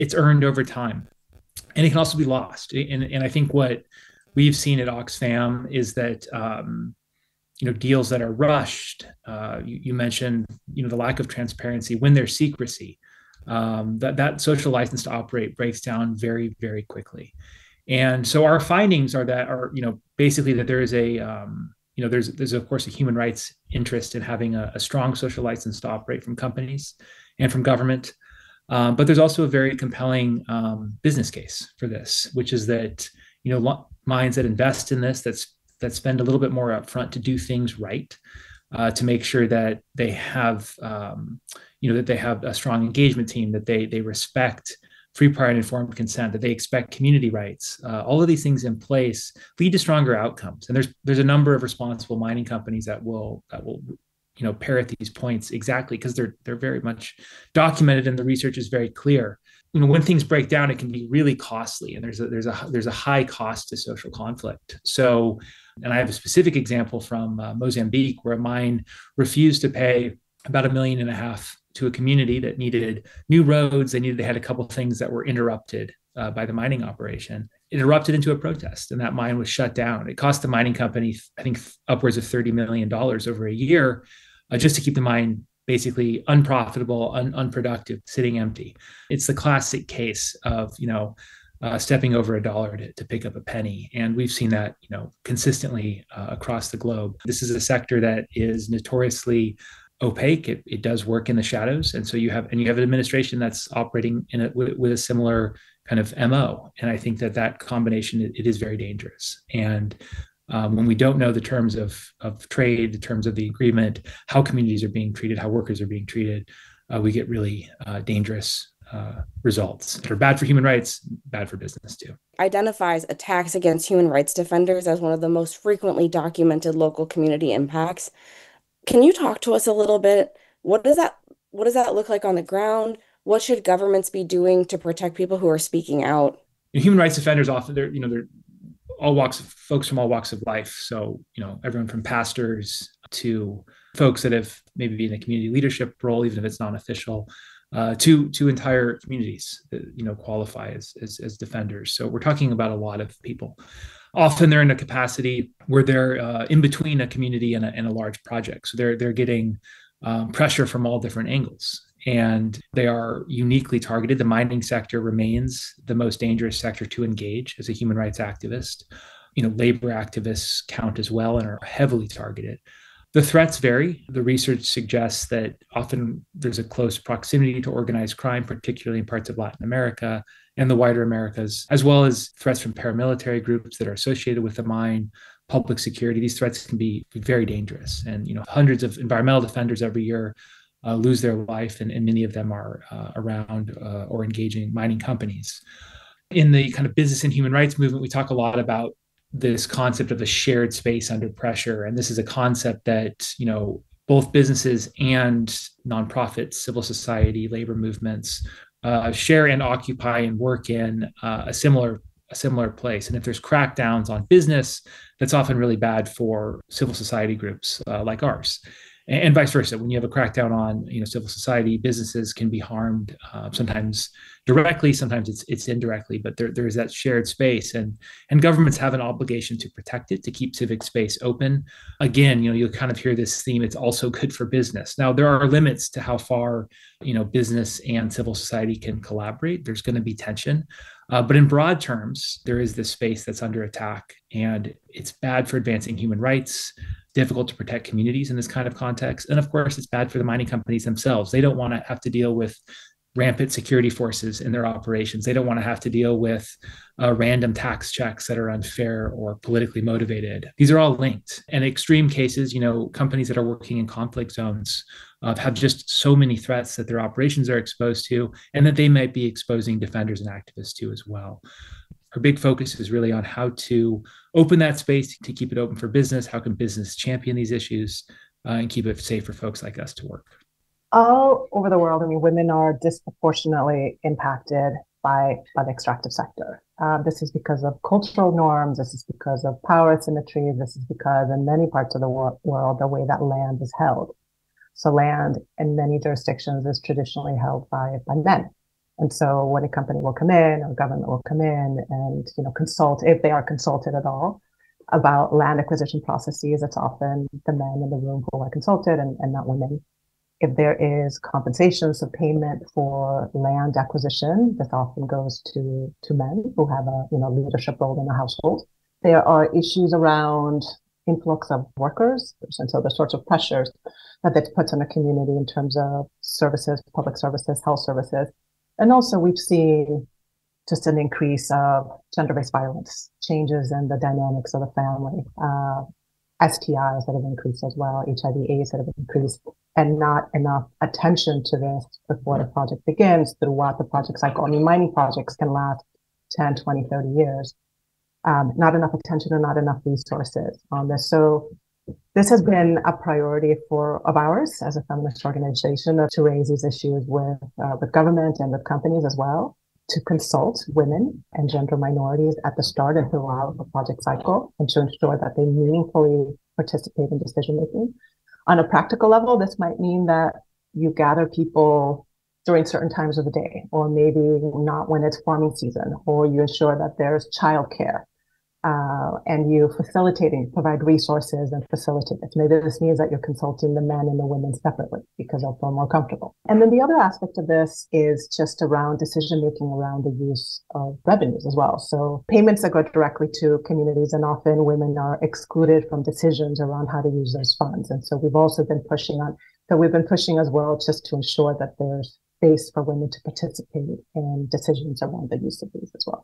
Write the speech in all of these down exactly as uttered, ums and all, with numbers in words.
it's earned over time, and it can also be lost. And, and I think what we've seen at Oxfam is that um, you know deals that are rushed. Uh, you, you mentioned you know the lack of transparency when there's secrecy. Um, that that social license to operate breaks down very very quickly. And so our findings are that are you know basically that there is a um, you know there's there's of course a human rights interest in having a, a strong social license to operate from companies and from government. Um, but there's also a very compelling um, business case for this, which is that you know lo- minds that invest in this, that's that spend a little bit more upfront to do things right, uh, to make sure that they have um, you know that they have a strong engagement team, that they they respect free, prior, and informed consent, that they expect community rights. Uh, all of these things in place lead to stronger outcomes. And there's there's a number of responsible mining companies that will that will you know parrot these points exactly because they're they're very much documented and the research is very clear. You know, when things break down, it can be really costly, and there's a there's a there's a high cost to social conflict. So, and I have a specific example from uh, Mozambique where a mine refused to pay about a million and a half to a community that needed new roads. They needed they had a couple of things that were interrupted uh, by the mining operation. It erupted into a protest, and that mine was shut down. It cost the mining company, I think, upwards of thirty million dollars over a year, uh, just to keep the mine basically unprofitable, un- unproductive, sitting empty. It's the classic case of you know uh, stepping over a dollar to, to pick up a penny, and we've seen that you know consistently uh, across the globe. This is a sector that is notoriously opaque. It, it does work in the shadows, and so you have and you have an administration that's operating in it with, with a similar kind of M O. And I think that that combination it, it is very dangerous. And um, when we don't know the terms of of trade, the terms of the agreement, how communities are being treated, how workers are being treated, uh, we get really uh, dangerous uh, results that are bad for human rights, bad for business too. Identifies attacks against human rights defenders as one of the most frequently documented local community impacts. Can you talk to us a little bit? What does that what does that look like on the ground? What should governments be doing to protect people who are speaking out? Human rights defenders often they're you know they're all walks of folks from all walks of life. So, you know, everyone from pastors to folks that have maybe been in a community leadership role, even if it's non-official, uh, to to entire communities that, you know, qualify as, as as defenders. So we're talking about a lot of people. Often they're in a capacity where they're uh, in between a community and a, and a large project. So they're they're getting um, pressure from all different angles, and they are uniquely targeted. The mining sector remains the most dangerous sector to engage as a human rights activist. You know, labor activists count as well and are heavily targeted. The threats vary. The research suggests that often there's a close proximity to organized crime, particularly in parts of Latin America and the wider Americas, as well as threats from paramilitary groups that are associated with the mine, public security. These threats can be very dangerous. And, you know, hundreds of environmental defenders every year uh, lose their life, and, and many of them are uh, around uh, or engaging mining companies. In the kind of business and human rights movement, we talk a lot about this concept of a shared space under pressure. And this is a concept that, you know, both businesses and nonprofits, civil society, labor movements uh, share and occupy and work in uh, a similar a similar place. And if there's crackdowns on business, that's often really bad for civil society groups uh, like ours. And, and vice versa. When you have a crackdown on, you know, civil society, businesses can be harmed uh, sometimes directly, sometimes it's it's indirectly, but there there is that shared space, and and governments have an obligation to protect it, to keep civic space open. Again, you know, you'll kind of hear this theme. It's also good for business. Now, there are limits to how far you know business and civil society can collaborate. There's going to be tension, uh, but in broad terms, there is this space that's under attack, and it's bad for advancing human rights. Difficult to protect communities in this kind of context, and of course, it's bad for the mining companies themselves. They don't want to have to deal with rampant security forces in their operations. They don't want to have to deal with uh, random tax checks that are unfair or politically motivated. These are all linked. And extreme cases, you know, companies that are working in conflict zones uh, have just so many threats that their operations are exposed to, and that they might be exposing defenders and activists to as well. Our big focus is really on how to open that space to keep it open for business. How can business champion these issues uh, and keep it safe for folks like us to work? All over the world, I mean, women are disproportionately impacted by, by the extractive sector. Uh, this is because of cultural norms. This is because of power asymmetry. This is because in many parts of the wor- world, the way that land is held. So land in many jurisdictions is traditionally held by, by men. And so when a company will come in or government will come in and, you know, consult, if they are consulted at all about land acquisition processes, it's often the men in the room who are consulted and, and not women. If there is compensation, so payment for land acquisition, this often goes to, to men who have a, you know, leadership role in the household. There are issues around influx of workers, and so the sorts of pressures that that puts on a community in terms of services, public services, health services. And also we've seen just an increase of gender-based violence, changes in the dynamics of the family, uh, S T Is that have increased as well, H I V AIDS that have increased, and not enough attention to this before the project begins throughout the project cycle. I mean, mining projects can last ten, twenty, thirty years. Um, not enough attention and not enough resources on this. So this has been a priority for of ours as a feminist organization to raise these issues with uh, with government and with companies as well, to consult women and gender minorities at the start and throughout the project cycle, and to ensure that they meaningfully participate in decision making. On a practical level, this might mean that you gather people during certain times of the day, or maybe not when it's farming season, or you ensure that there's childcare. Uh, and you facilitating, provide resources and facilitate it. Maybe this means that you're consulting the men and the women separately because they'll feel more comfortable. And then the other aspect of this is just around decision-making around the use of revenues as well. So payments that go directly to communities, and often women are excluded from decisions around how to use those funds. And so we've also been pushing on, so we've been pushing as well just to ensure that there's space for women to participate in decisions around the use of these as well.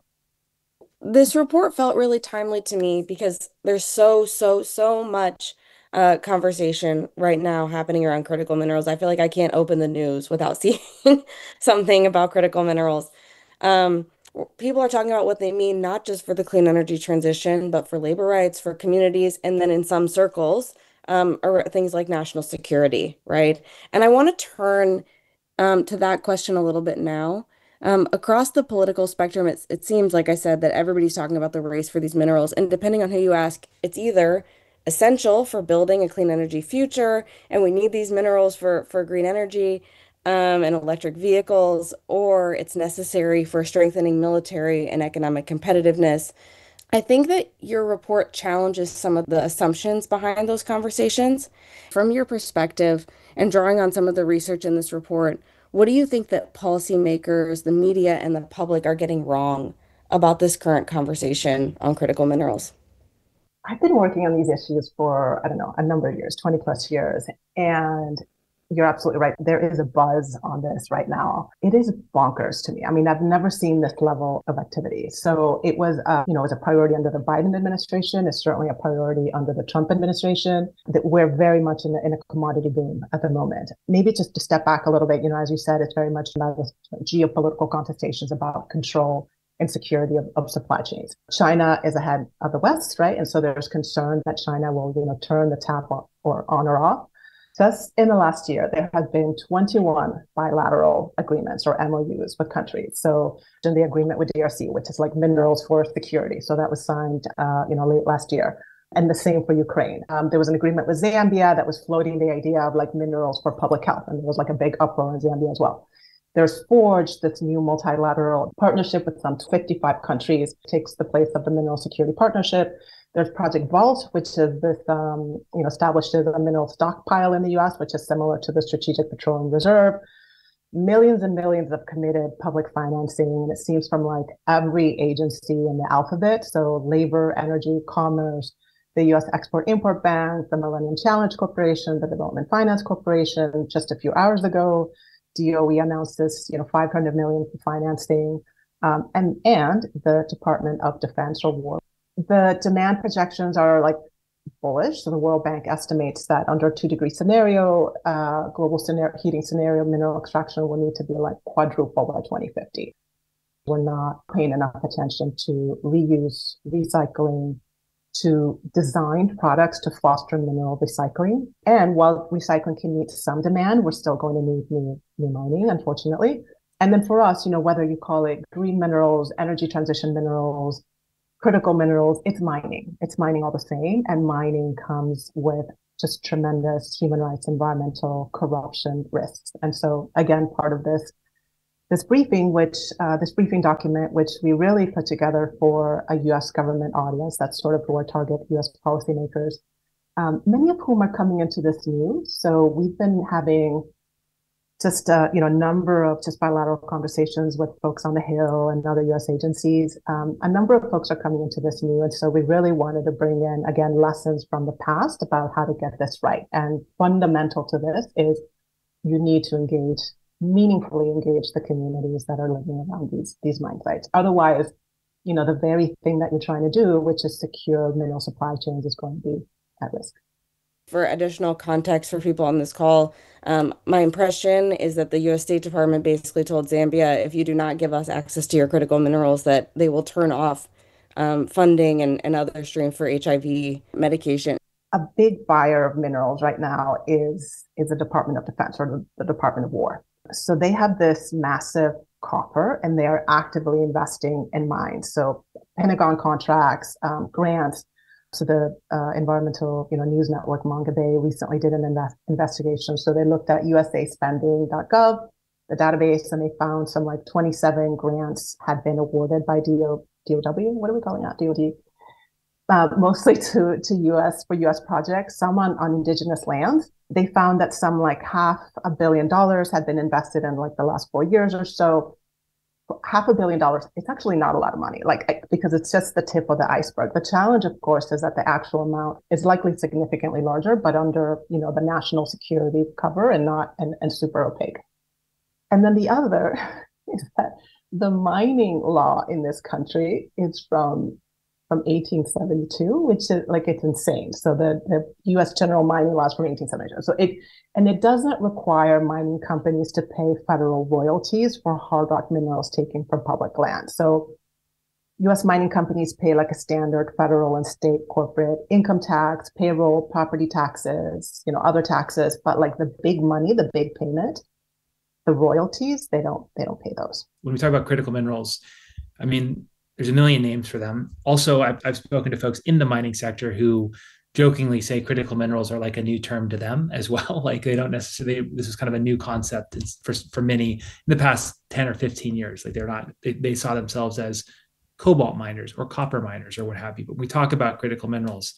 This report felt really timely to me because there's so, so, so much uh, conversation right now happening around critical minerals. I feel like I can't open the news without seeing something about critical minerals. Um, people are talking about what they mean, not just for the clean energy transition, but for labor rights, for communities, and then in some circles, um, or things like national security, right? And I want to turn um, to that question a little bit now. Um, across the political spectrum, it's, it seems, like I said, that everybody's talking about the race for these minerals. And depending on who you ask, it's either essential for building a clean energy future, and we need these minerals for, for green energy um, and electric vehicles, or it's necessary for strengthening military and economic competitiveness. I think that your report challenges some of the assumptions behind those conversations. From your perspective, and drawing on some of the research in this report, what do you think that policymakers, the media, and the public are getting wrong about this current conversation on critical minerals? I've been working on these issues for, I don't know, a number of years, twenty plus years. And you're absolutely right. There is a buzz on this right now. It is bonkers to me. I mean, I've never seen this level of activity. So it was, uh, you know, it was a priority under the Biden administration. It's certainly a priority under the Trump administration. That we're very much in a, in a commodity boom at the moment. Maybe just to step back a little bit, you know, as you said, it's very much about geopolitical contestations about control and security of, of supply chains. China is ahead of the West, right? And so there's concern that China will, you know, turn the tap on or on or off. Just in the last year, there have been twenty-one bilateral agreements or M O Us with countries. So in the agreement with D R C, which is like minerals for security. So that was signed, uh, you know, late last year. And the same for Ukraine. Um, there was an agreement with Zambia that was floating the idea of like minerals for public health. And there was like a big uproar in Zambia as well. There's Forged, this new multilateral partnership with some fifty-five countries, takes the place of the Mineral Security Partnership. There's Project Vault, which is this, um, you know, establishes a mineral stockpile in the U S, which is similar to the Strategic Petroleum Reserve. Millions and millions of committed public financing, and it seems from like every agency in the alphabet. So labor, energy, commerce, the U S Export-Import Bank, the Millennium Challenge Corporation, the Development Finance Corporation. Just a few hours ago, D O E announced this, you know, five hundred million dollars for financing, um, and and the Department of Defense or War. The demand projections are like bullish. So the World Bank estimates that under a two degree scenario, uh, global scenario, heating scenario, mineral extraction will need to be like quadruple by twenty fifty. We're not paying enough attention to reuse, recycling, to designed products to foster mineral recycling. And while recycling can meet some demand, we're still going to need new, new mining, unfortunately. And then for us, you know, whether you call it green minerals, energy transition minerals, critical minerals, it's mining. It's mining all the same. And mining comes with just tremendous human rights, environmental corruption risks. And so again, part of this this briefing, which uh, this briefing document, which we really put together for a U S government audience. That's sort of who our target U S policymakers, um, many of whom are coming into this new. So we've been having just a you know number of just bilateral conversations with folks on the Hill and other U S agencies. Um, a number of folks are coming into this new, and so we really wanted to bring in again lessons from the past about how to get this right. And fundamental to this is you need to engage, meaningfully engage the communities that are living around these these mine sites. Otherwise, you know the very thing that you're trying to do, which is secure mineral supply chains, is going to be at risk. For additional context for people on this call, um, my impression is that the U S State Department basically told Zambia, if you do not give us access to your critical minerals, that they will turn off um, funding and, and other streams for H I V medication. A big buyer of minerals right now is, is the Department of Defense, or the, the Department of War. So they have this massive copper, and they are actively investing in mines. So Pentagon contracts, um, grants. So the uh, environmental, you know, news network Mongabay recently did an invest investigation. So they looked at U S A spending dot gov, the database, and they found some like twenty-seven grants had been awarded by D O W. What are we calling that? D O D. Uh, mostly to to U S for U S projects, some on, on indigenous lands. They found that some like half a billion dollars had been invested in like the last four years or so. Half a billion dollars, it's actually not a lot of money, like because it's just the tip of the iceberg. The challenge, of course, is that the actual amount is likely significantly larger, but under you know the national security cover and not and, and super opaque. And then the other is that the mining law in this country is from from eighteen seventy-two, which is like it's insane. So the, the U S general mining laws from eighteen seventy-two. So it and it doesn't require mining companies to pay federal royalties for hard rock minerals taken from public land. So U S mining companies pay like a standard federal and state corporate income tax, payroll, property taxes, you know, other taxes, but like the big money, the big payment, the royalties, they don't they don't pay those. When we talk about critical minerals, I mean, there's a million names for them. Also, I've, I've spoken to folks in the mining sector who jokingly say critical minerals are like a new term to them as well. Like they don't necessarily, this is kind of a new concept for, for many in the past ten or fifteen years. Like they're not, they, they saw themselves as cobalt miners or copper miners or what have you. But when we talk about critical minerals,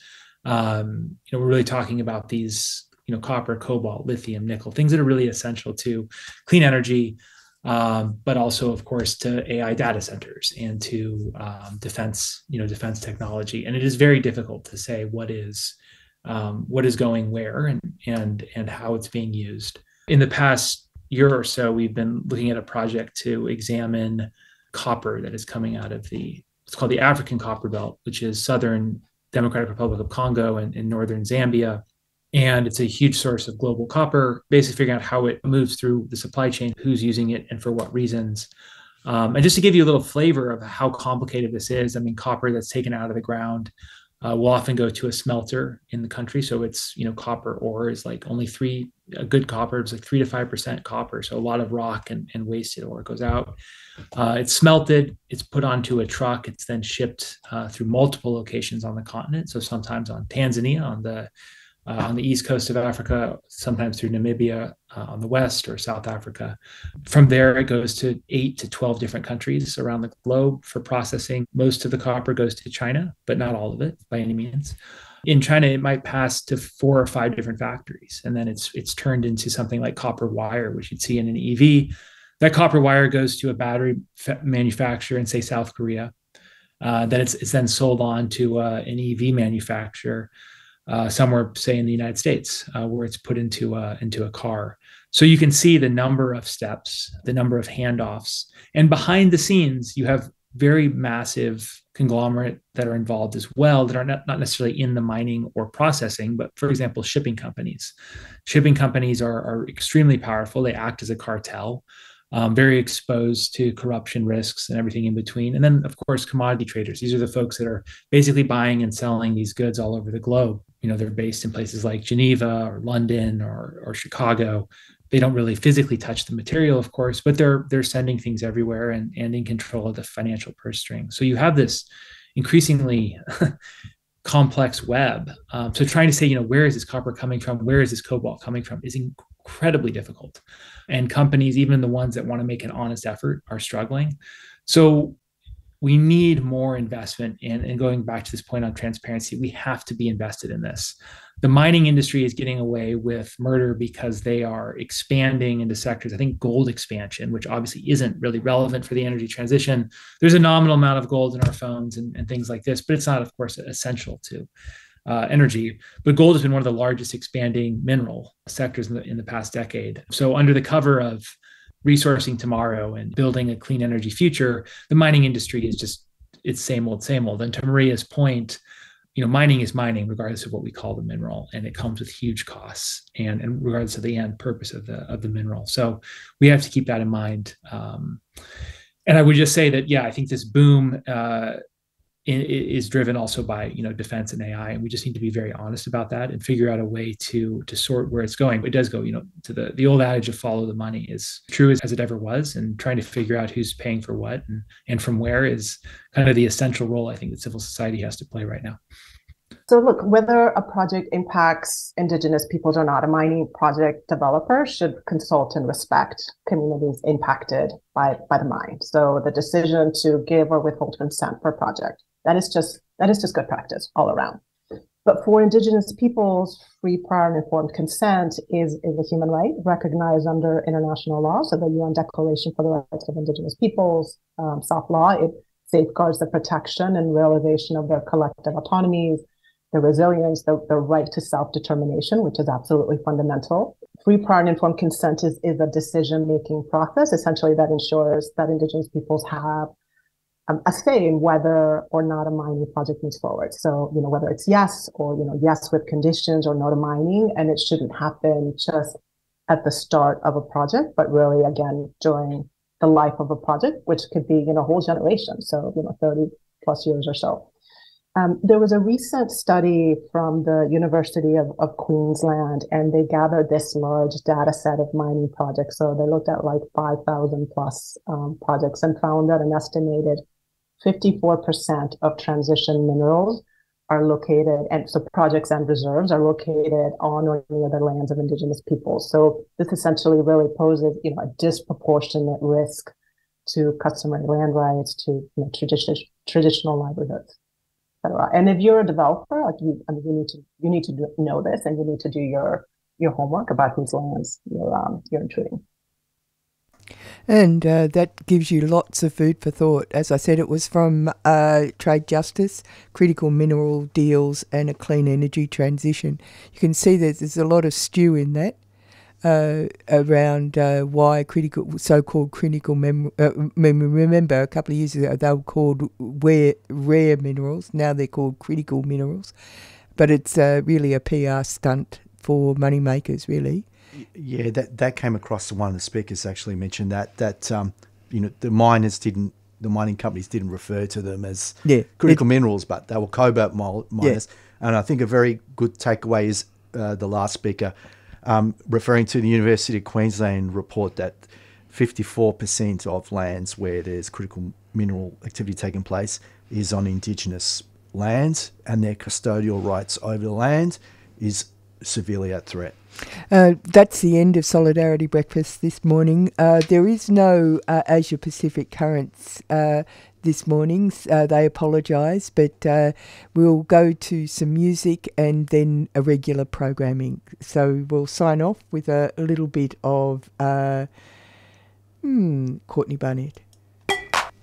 um, you know, we're really talking about these, you know, copper, cobalt, lithium, nickel, things that are really essential to clean energy, um, but also, of course, to A I data centers and to um, defense, you know, defense technology. And it is very difficult to say what is um, what is going where and and and how it's being used. In the past year or so, we've been looking at a project to examine copper that is coming out of the, it's called the African Copper Belt, which is southern Democratic Republic of Congo and in northern Zambia. And it's a huge source of global copper, basically figuring out how it moves through the supply chain, who's using it and for what reasons. Um, and just to give you a little flavor of how complicated this is, I mean, copper that's taken out of the ground uh, will often go to a smelter in the country. So it's, you know, copper ore is like only three, a good copper is like three to five percent copper. So a lot of rock and, and wasted ore goes out. Uh, it's smelted, it's put onto a truck, it's then shipped uh, through multiple locations on the continent. So sometimes on Tanzania, on the Uh, on the east coast of Africa, sometimes through Namibia uh, on the west or South Africa. From there, it goes to eight to twelve different countries around the globe for processing. Most of the copper goes to China, but not all of it by any means. In China, it might pass to four or five different factories, and then it's it's turned into something like copper wire, which you'd see in an E V. That copper wire goes to a battery fa- manufacturer in, say, South Korea. Uh, then it's, it's then sold on to uh, an E V manufacturer Uh, somewhere, say in the United States, uh, where it's put into a, into a car. So you can see the number of steps, the number of handoffs. And behind the scenes, you have very massive conglomerate that are involved as well, that are not, not necessarily in the mining or processing, but for example, shipping companies. Shipping companies are, are extremely powerful. They act as a cartel. Um, very exposed to corruption risks and everything in between. And then, of course, commodity traders. These are the folks that are basically buying and selling these goods all over the globe. You know, they're based in places like Geneva or London or, or Chicago. They don't really physically touch the material, of course, but they're they're sending things everywhere and, and in control of the financial purse string. So you have this increasingly complex web. Um, so trying to say, you know, where is this copper coming from? Where is this cobalt coming from is incredibly difficult. And companies, even the ones that want to make an honest effort, are struggling. So we need more investment in, and going back to this point on transparency, we have to be invested in this. The mining industry is getting away with murder because they are expanding into sectors. I think gold expansion, which obviously isn't really relevant for the energy transition. There's a nominal amount of gold in our phones and, and things like this, but it's not, of course, essential to uh, energy. But gold has been one of the largest expanding mineral sectors in the, in the past decade. So under the cover of resourcing tomorrow and building a clean energy future, the mining industry is just, it's same old, same old. And to Maria's point, you know, mining is mining regardless of what we call the mineral, and it comes with huge costs and, and regardless of the end purpose of the of the mineral. So we have to keep that in mind. Um, and I would just say that, yeah, I think this boom uh, is driven also by, you know, defense and A I, and we just need to be very honest about that and figure out a way to to sort where it's going. But it does go, you know, to the the old adage of follow the money is true as, as it ever was, and trying to figure out who's paying for what and and from where is kind of the essential role I think that civil society has to play right now. So look, whether a project impacts Indigenous peoples or not, a mining project developer should consult and respect communities impacted by, by the mine. So the decision to give or withhold consent for a project, that is just that is just good practice all around. But for Indigenous peoples, free, prior, and informed consent is, is a human right recognized under international law. So the U N Declaration for the Rights of Indigenous Peoples, um, soft law, it safeguards the protection and realization of their collective autonomies, the resilience, the, the right to self-determination, which is absolutely fundamental. Free, prior, and informed consent is, is a decision-making process, essentially, that ensures that Indigenous peoples have um, a say in whether or not a mining project moves forward. So, you know, whether it's yes or, you know, yes with conditions or no to mining, and it shouldn't happen just at the start of a project, but really, again, during the life of a project, which could be, you know, a whole generation. So, you know, thirty plus years or so. Um, there was a recent study from the University of, of Queensland, and they gathered this large data set of mining projects. So they looked at like five thousand plus um, projects and found that an estimated fifty-four percent of transition minerals are located, and so projects and reserves are located on or near the lands of Indigenous peoples. So this essentially really poses, you know, a disproportionate risk to customary land rights, to, you know, tradition, traditional livelihoods. And if you're a developer, like you, I mean, you need to you need to do, know this, and you need to do your your homework about whose lands you're um, you're intruding. And uh, that gives you lots of food for thought. As I said, it was from uh, Trade Justice, Critical Mineral Deals, and a Clean Energy Transition. You can see that there's a lot of stew in that. Uh, around uh, why critical, so-called critical mem- uh, mem- remember a couple of years ago they were called rare, rare minerals. Now they're called critical minerals, but it's uh, really a P R stunt for money makers, really. Yeah, that that came across. One of the speakers actually mentioned that that um, you know, the miners didn't, the mining companies didn't refer to them as yeah, critical minerals, but they were cobalt miners. Yeah. And I think a very good takeaway is uh, the last speaker. Um, referring to the University of Queensland report that fifty-four percent of lands where there's critical mineral activity taking place is on Indigenous lands, and their custodial rights over the land is severely at threat. Uh, that's the end of Solidarity Breakfast this morning. Uh, there is no uh, Asia Pacific Currents uh, this morning. Uh, they apologise, but uh, we'll go to some music and then a regular programming. So we'll sign off with a, a little bit of uh, hmm, Courtney Barnett.